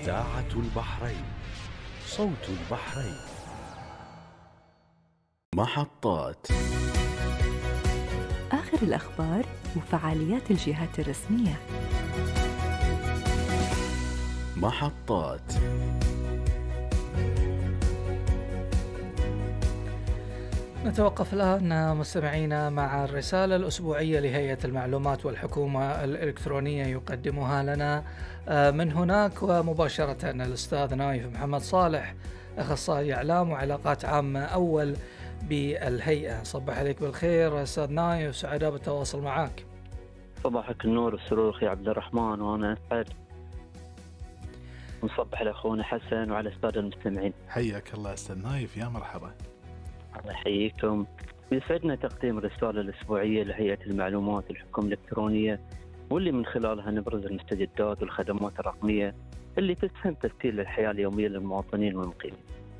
إذاعة البحرين، صوت البحرين. محطات آخر الأخبار وفعاليات الجهات الرسمية. محطات. نتوقف الآن مستمعينا مع الرسالة الأسبوعية لهيئة المعلومات والحكومة الإلكترونية يقدمها لنا من هناك ومباشرة الأستاذ نايف محمد صالح، أخصائي إعلام وعلاقات عامة أول بالهيئة. صباح عليك بالخير أستاذ نايف، سعداء بالتواصل معك. صباحك النور والسرور أخي عبد الرحمن، وأنا أسعد نصبح لأخونا حسن وعلى السادة المستمعين. حياك الله أستاذ نايف، يا مرحبا. الله يحييكم. يسعدنا تقديم الرسالة الأسبوعية لهيئة المعلومات والحكومة الإلكترونية، واللي من خلالها نبرز المستجدات والخدمات الرقمية اللي تسهم تسهيل الحياة اليومية للمواطنين والمقيمين.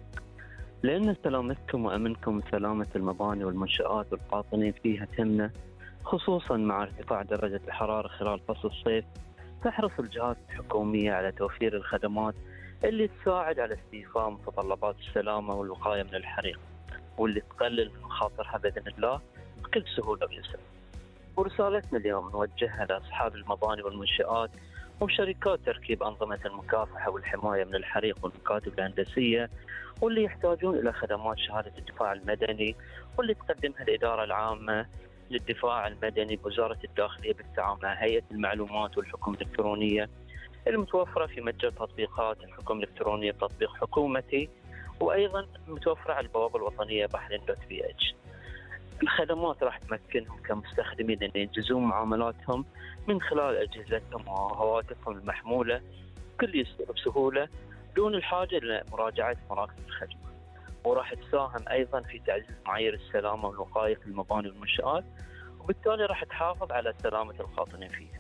لأن سلامتكم وأمنكم وسلامة المباني والمنشآت والقاطنين فيها تهمنا، خصوصا مع ارتفاع درجة الحرارة خلال فصل الصيف. تحرص الجهات الحكومية على توفير الخدمات اللي تساعد على استيفاء متطلبات السلامة والوقاية من الحريق، واللي تقلل من مخاطرها بإذن الله بكل سهولة ويسر. ورسالتنا اليوم نوجهها لأصحاب المباني والمنشآت وشركات تركيب أنظمة المكافحة والحماية من الحريق والمكاتب الهندسية، واللي يحتاجون إلى خدمات شهادة الدفاع المدني، واللي تقدمها الإدارة العامة للدفاع المدني بوزارة الداخلية بالتعاون مع هيئة المعلومات والحكومة الإلكترونية، المتوفرة في متجر تطبيقات الحكومة الإلكترونية تطبيق حكومتي، وأيضا متوفرة على البوابة الوطنية بحرين.bh. الخدمات راح تمكنهم كمستخدمين أن ينجزون معاملاتهم من خلال أجهزتهم وهواتفهم المحمولة بكل يسر بسهولة دون الحاجة إلى مراجعة مراكز الخدمة. وراح تساهم أيضا في تعزيز معايير السلامة والوقاية في المباني والمنشآت، وبالتالي راح تحافظ على سلامة القاطنين فيها.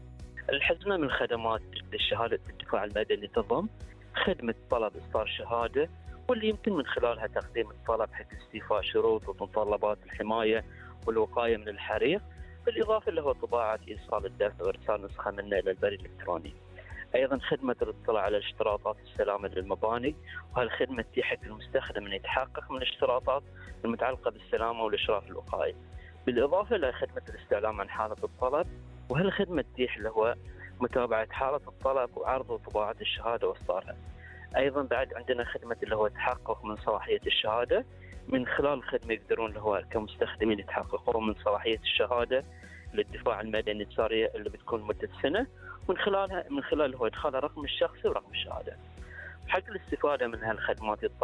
الحزمة من خدمات لشهادة الدفاع المدني تضم خدمة طلب إصدار شهادة، واللي يمكن من خلالها تقديم الطلب حق استيفاء شروط ومتطلبات الحماية والوقاية من الحريق، بالإضافة له طباعة إيصال الدفع وإرسال نسخة منه إلى البريد الإلكتروني. أيضا خدمة الاطلاع على اشتراطات السلامة للمباني، وهالخدمة تتيح للمستخدم أن يتحقق من الاشتراطات المتعلقة بالسلامة والإشراف الوقائي، بالإضافة إلى خدمة الاستعلام عن حالة الطلب، وهالخدمة تتيح له متابعة حالة الطلب وعرض وطباعة الشهادة وإصدارها. أيضا بعد عندنا خدمة اللي هو التحقق من صلاحية الشهادة، من خلال الخدمة يقدرون اللي هو كمستخدمين يتحققون من صلاحية الشهادة للدفاع المدني السارية اللي بتكون مدة سنة، من خلال هو إدخال رقم الشخصي ورقم الشهادة. حق الاستفادة من هالخدمات